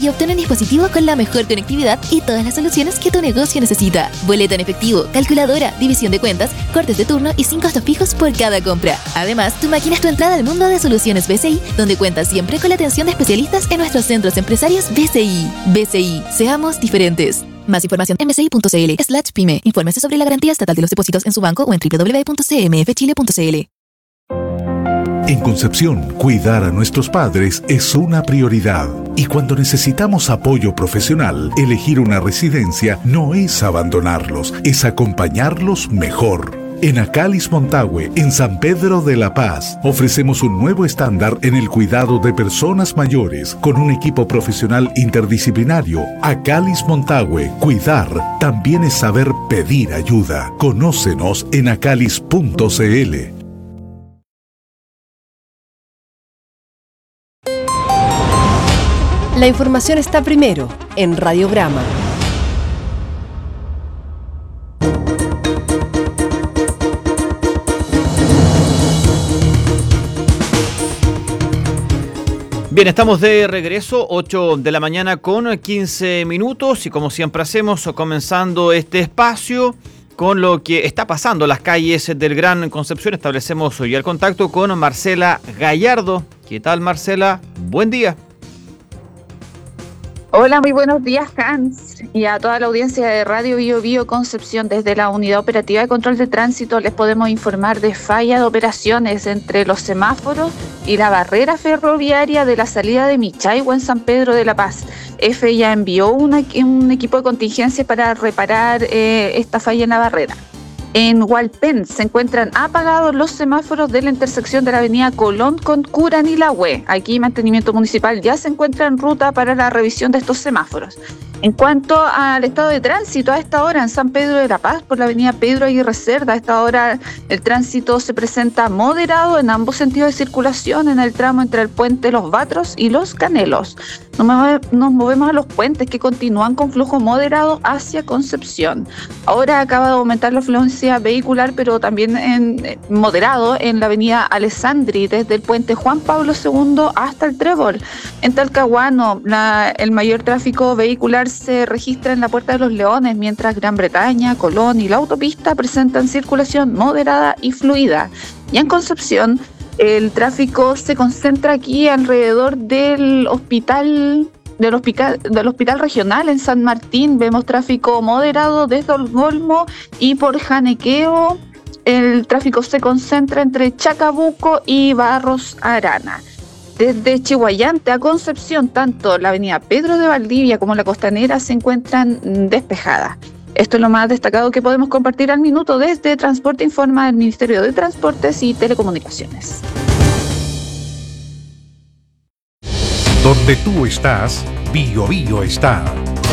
y obtén un dispositivo con la mejor conectividad y todas las soluciones que tu negocio necesita. Boleta en efectivo, calculadora, división de cuentas, cortes de turno y sin costos fijos por cada compra. Además, tu máquina es tu entrada al mundo de soluciones BCI, donde cuentas siempre con la atención de especialistas en nuestros centros empresarios BCI. BCI, seamos diferentes. Más información en bci.cl/pyme. Infórmese sobre la garantía estatal de los depósitos en su banco o en www.cmfchile.cl. En Concepción, cuidar a nuestros padres es una prioridad. Y cuando necesitamos apoyo profesional, elegir una residencia no es abandonarlos, es acompañarlos mejor. En Acalis Montague, en San Pedro de la Paz, ofrecemos un nuevo estándar en el cuidado de personas mayores con un equipo profesional interdisciplinario. Acalis Montague, cuidar también es saber pedir ayuda. Conócenos en acalis.cl. La información está primero en Radiograma. Bien, estamos de regreso, 8 de la mañana con 15 minutos y como siempre hacemos, comenzando este espacio con lo que está pasando en las calles del Gran Concepción. Establecemos hoy el contacto con Marcela Gallardo. ¿Qué tal, Marcela? Buen día. Hola, muy buenos días, Hans, y a toda la audiencia de Radio Bio Bio Concepción. Desde la Unidad Operativa de Control de Tránsito les podemos informar de falla de operaciones entre los semáforos y la barrera ferroviaria de la salida de Michaiwa en San Pedro de la Paz. EFE ya envió un equipo de contingencia para reparar esta falla en la barrera. En Hualpén se encuentran apagados los semáforos de la intersección de la avenida Colón con Curanilahue. Aquí Mantenimiento Municipal ya se encuentra en ruta para la revisión de estos semáforos. En cuanto al estado de tránsito, a esta hora en San Pedro de la Paz, por la avenida Pedro Aguirre Cerda, a esta hora el tránsito se presenta moderado en ambos sentidos de circulación en el tramo entre el puente Los Batros y Los Canelos. Nos movemos a los puentes que continúan con flujo moderado hacia Concepción. Ahora acaba de aumentar la afluencia vehicular, pero también moderado en la avenida Alessandri, desde el puente Juan Pablo II hasta el Trébol. En Talcahuano, el mayor tráfico vehicular se registra en la Puerta de los Leones, mientras Gran Bretaña, Colón y la autopista presentan circulación moderada y fluida. Y en Concepción, el tráfico se concentra aquí alrededor del hospital regional en San Martín. Vemos tráfico moderado desde Olgolmo y por Janequeo. El tráfico se concentra entre Chacabuco y Barros Arana. Desde Chihuayante a Concepción, tanto la avenida Pedro de Valdivia como la Costanera se encuentran despejadas. Esto es lo más destacado que podemos compartir al minuto desde Transporte Informa del Ministerio de Transportes y Telecomunicaciones. Donde tú estás, Bio Bio está.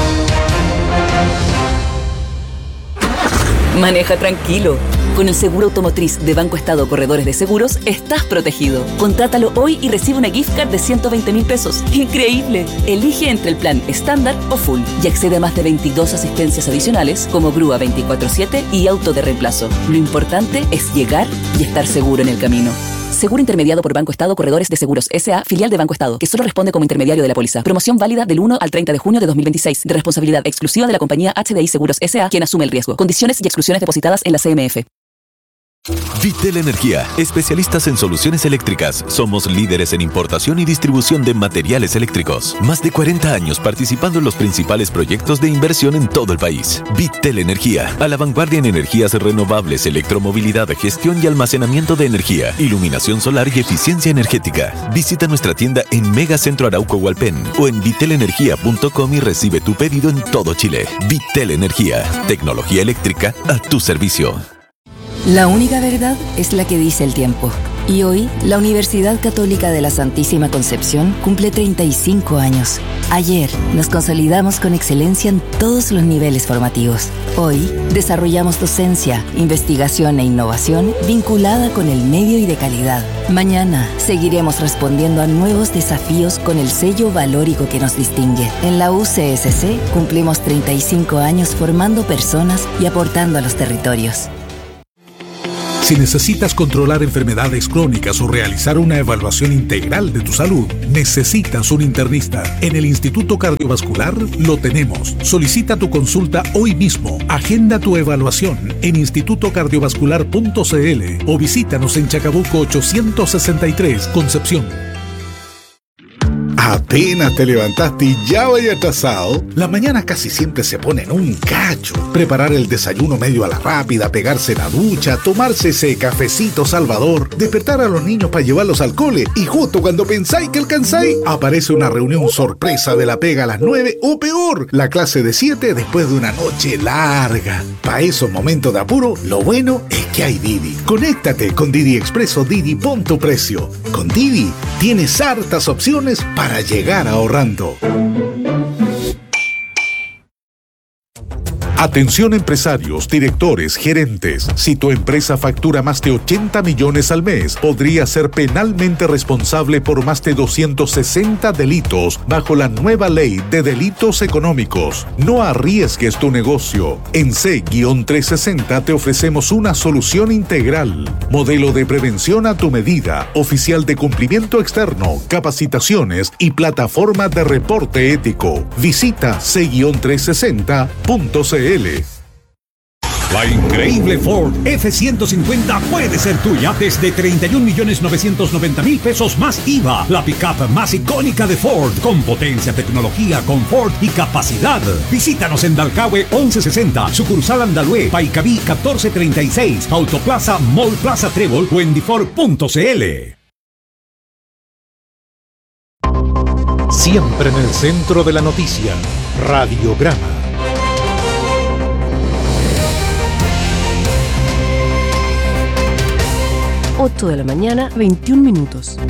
Maneja tranquilo. Con el seguro automotriz de Banco Estado Corredores de Seguros, estás protegido. Contrátalo hoy y recibe una gift card de 120.000 pesos. ¡Increíble! Elige entre el plan estándar o full y accede a más de 22 asistencias adicionales como grúa 24/7 y auto de reemplazo. Lo importante es llegar y estar seguro en el camino. Seguro intermediado por Banco Estado Corredores de Seguros S.A., filial de Banco Estado, que solo responde como intermediario de la póliza. Promoción válida del 1 al 30 de junio de 2026, de responsabilidad exclusiva de la compañía HDI Seguros S.A., quien asume el riesgo. Condiciones y exclusiones depositadas en la CMF. Vitel Energía, especialistas en soluciones eléctricas. Somos líderes en importación y distribución de materiales eléctricos. Más de 40 años participando en los principales proyectos de inversión en todo el país. Vitel Energía, a la vanguardia en energías renovables, electromovilidad, gestión y almacenamiento de energía, iluminación solar y eficiencia energética. Visita nuestra tienda en Megacentro Arauco Hualpén o en vitelenergia.com y recibe tu pedido en todo Chile. Vitel Energía, tecnología eléctrica a tu servicio. La única verdad es la que dice el tiempo. Y hoy, la Universidad Católica de la Santísima Concepción cumple 35 años. Ayer, nos consolidamos con excelencia en todos los niveles formativos. Hoy, desarrollamos docencia, investigación e innovación vinculada con el medio y de calidad. Mañana, seguiremos respondiendo a nuevos desafíos con el sello valórico que nos distingue. En la UCSC, cumplimos 35 años formando personas y aportando a los territorios. Si necesitas controlar enfermedades crónicas o realizar una evaluación integral de tu salud, necesitas un internista. En el Instituto Cardiovascular lo tenemos. Solicita tu consulta hoy mismo. Agenda tu evaluación en institutocardiovascular.cl o visítanos en Chacabuco 863, Concepción. Apenas te levantaste y ya vaya atrasado. Las mañanas casi siempre se ponen un cacho. Preparar el desayuno medio a la rápida, pegarse la ducha, tomarse ese cafecito salvador, despertar a los niños para llevarlos al cole y justo cuando pensáis que alcanzáis, aparece una reunión sorpresa de la pega a las 9 o peor, la clase de 7 después de una noche larga. Para esos momentos de apuro, lo bueno es que hay Didi. Conéctate con Didi Express o Didi Pon tu Precio. Con Didi tienes hartas opciones para llegar ahorrando. Atención empresarios, directores, gerentes. Si tu empresa factura más de 80 millones al mes, podría ser penalmente responsable por más de 260 delitos bajo la nueva ley de delitos económicos. No arriesgues tu negocio. En C-360 te ofrecemos una solución integral. Modelo de prevención a tu medida, oficial de cumplimiento externo, capacitaciones y plataforma de reporte ético. Visita C-360.cl. La increíble Ford F-150 puede ser tuya desde 31.990.000 pesos más IVA. La pickup más icónica de Ford, con potencia, tecnología, confort y capacidad. Visítanos en Dalcahue 1160, sucursal Andalue, Paicaví 1436, Autoplaza Mall Plaza Trébol o en Difor.cl. Siempre en el centro de la noticia, Radiograma. 8 de la mañana, 21 minutos.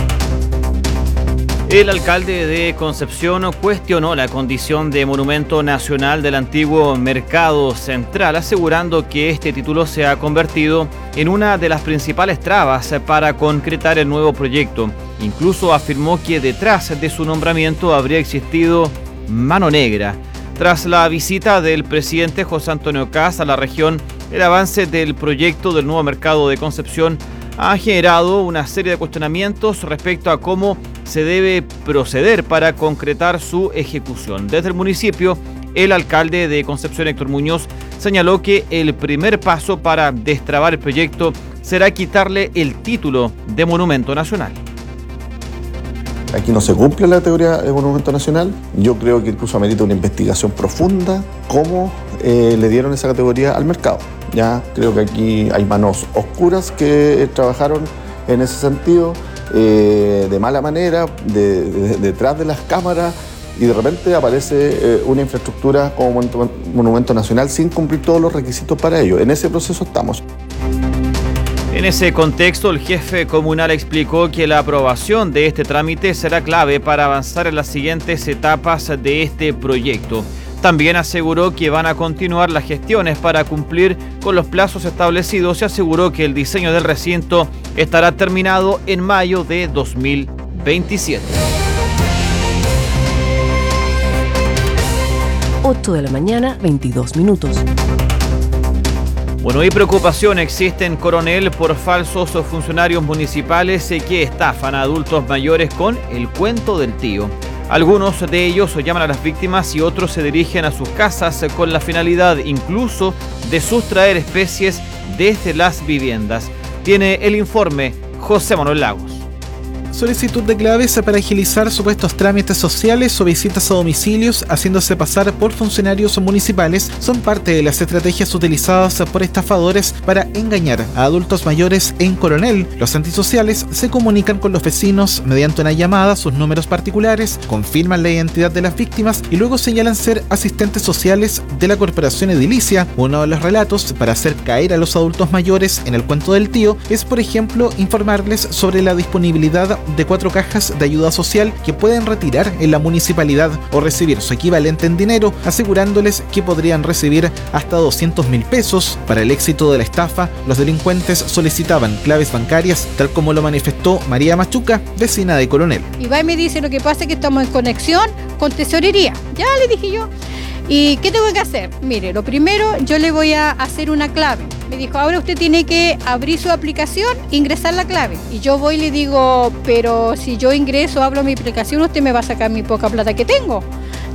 El alcalde de Concepción cuestionó la condición de monumento nacional del antiguo Mercado Central, asegurando que este título se ha convertido en una de las principales trabas para concretar el nuevo proyecto. Incluso afirmó que detrás de su nombramiento habría existido mano negra. Tras la visita del presidente José Antonio Kast a la región, el avance del proyecto del nuevo mercado de Concepción ha generado una serie de cuestionamientos respecto a cómo se debe proceder para concretar su ejecución. Desde el municipio, el alcalde de Concepción, Héctor Muñoz, señaló que el primer paso para destrabar el proyecto será quitarle el título de monumento nacional. Aquí no se cumple la categoría de monumento nacional. Yo creo que incluso amerita una investigación profunda cómo le dieron esa categoría al mercado. Ya creo que aquí hay manos oscuras que trabajaron en ese sentido, de mala manera, detrás de las cámaras, y de repente aparece una infraestructura como monumento nacional sin cumplir todos los requisitos para ello. En ese proceso estamos. En ese contexto, el jefe comunal explicó que la aprobación de este trámite será clave para avanzar en las siguientes etapas de este proyecto. También aseguró que van a continuar las gestiones para cumplir con los plazos establecidos y aseguró que el diseño del recinto estará terminado en mayo de 2027. 8 de la mañana, 22 minutos. Bueno, y preocupación existe en Coronel por falsos funcionarios municipales que estafan a adultos mayores con el cuento del tío. Algunos de ellos llaman a las víctimas y otros se dirigen a sus casas con la finalidad incluso de sustraer especies desde las viviendas. Tiene el informe José Manuel Lagos. Solicitud de claves para agilizar supuestos trámites sociales o visitas a domicilios haciéndose pasar por funcionarios municipales son parte de las estrategias utilizadas por estafadores para engañar a adultos mayores en Coronel. Los antisociales se comunican con los vecinos mediante una llamada a sus números particulares, confirman la identidad de las víctimas y luego señalan ser asistentes sociales de la Corporación Edilicia. Uno de los relatos para hacer caer a los adultos mayores en el cuento del tío es, por ejemplo, informarles sobre la disponibilidad de 4 cajas de ayuda social que pueden retirar en la municipalidad o recibir su equivalente en dinero, asegurándoles que podrían recibir hasta 200.000 pesos. Para el éxito de la estafa, los delincuentes solicitaban claves bancarias, tal como lo manifestó María Machuca, vecina de Coronel. Y va y me dice, lo que pasa es que estamos en conexión con tesorería. Ya le dije yo. ¿Y qué tengo que hacer? Mire, lo primero, yo le voy a hacer una clave. Me dijo, ahora usted tiene que abrir su aplicación, ingresar la clave. Y yo voy y le digo, pero si yo ingreso, abro mi aplicación, usted me va a sacar mi poca plata que tengo.